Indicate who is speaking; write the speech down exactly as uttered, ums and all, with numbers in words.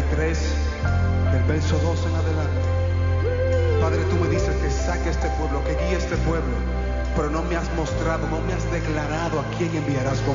Speaker 1: tres, del verso dos en adelante. Padre, tú me dices que saque a este pueblo, que guíe a este pueblo, pero no me has mostrado, no me has declarado a quién enviarás conmigo.